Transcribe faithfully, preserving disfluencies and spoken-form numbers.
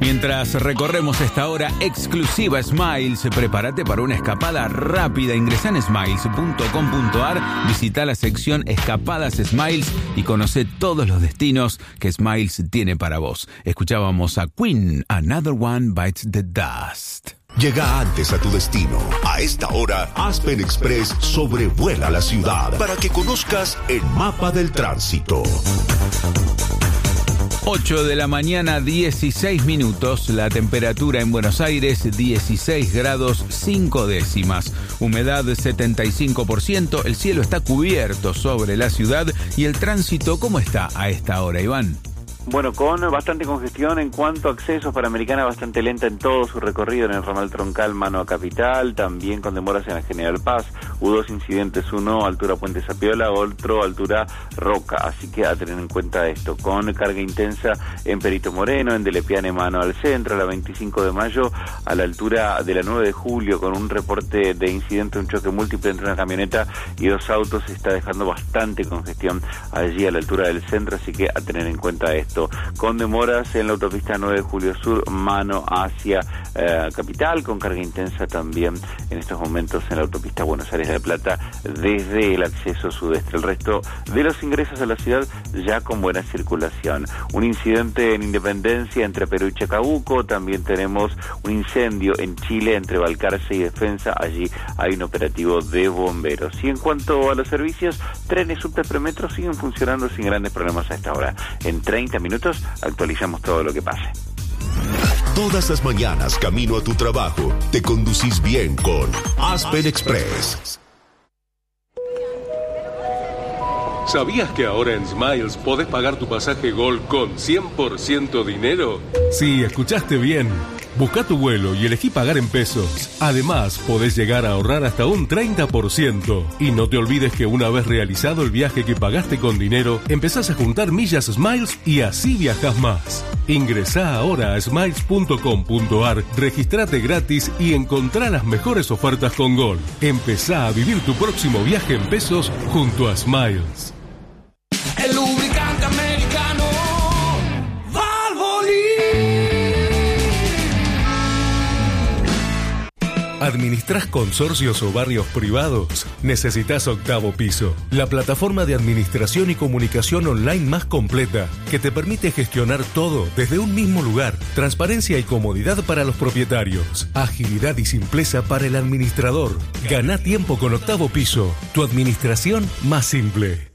Mientras recorremos esta hora exclusiva Smiles, prepárate para una escapada rápida. Ingresa en smiles punto com punto ar, visita la sección Escapadas Smiles y conoce todos los destinos que Smiles tiene para vos. Escuchábamos a Queen, Another One Bites the Dust. Llega antes a tu destino. A esta hora, Aspen Express sobrevuela la ciudad para que conozcas el mapa del tránsito. ocho de la mañana, dieciséis minutos. La temperatura en Buenos Aires, dieciséis grados cinco décimas. Humedad setenta y cinco por ciento. El cielo está cubierto sobre la ciudad. ¿Y el tránsito cómo está a esta hora, Iván? Bueno, con bastante congestión en cuanto a accesos. Panamericana bastante lenta en todo su recorrido en el ramal troncal mano a Capital, también con demoras en la General Paz. Hubo dos incidentes, uno altura Puente Zapiola, otro altura Roca, así que a tener en cuenta esto. Con carga intensa en Perito Moreno, en Delepiane mano al centro, a la veinticinco de mayo, a la altura de la nueve de julio, con un reporte de incidente, un choque múltiple entre una camioneta y dos autos. Se está dejando bastante congestión allí a la altura del centro, así que a tener en cuenta esto. Con demoras en la autopista nueve de julio Sur, mano hacia eh, Capital, con carga intensa también en estos momentos en la autopista Buenos Aires de La Plata, desde el acceso sudeste. El resto de los ingresos a la ciudad ya con buena circulación. Un incidente en Independencia entre Perú y Chacabuco, también tenemos un incendio en Chile entre Balcarce y Defensa, allí hay un operativo de bomberos. Y en cuanto a los servicios, trenes, subte, premetro siguen funcionando sin grandes problemas a esta hora. En treinta minutos actualizamos todo lo que pase. Todas las mañanas camino a tu trabajo, te conducís bien con Aspen Express. ¿Sabías que ahora en Smiles podés pagar tu pasaje Gol con cien por ciento dinero? Sí, escuchaste bien. Busca tu vuelo y elegí pagar en pesos. Además, podés llegar a ahorrar hasta un treinta por ciento. Y no te olvides que una vez realizado el viaje que pagaste con dinero, empezás a juntar millas Smiles y así viajás más. Ingresá ahora a smiles punto com punto ar, registrate gratis y encontrá las mejores ofertas con Gol. Empezá a vivir tu próximo viaje en pesos junto a Smiles. El lubricante americano ¿Administrás consorcios o barrios privados? Necesitas Octavo Piso, la plataforma de administración y comunicación online más completa, que te permite gestionar todo desde un mismo lugar. Transparencia y comodidad para los propietarios. Agilidad y simpleza para el administrador. Gana tiempo con Octavo Piso, tu administración más simple.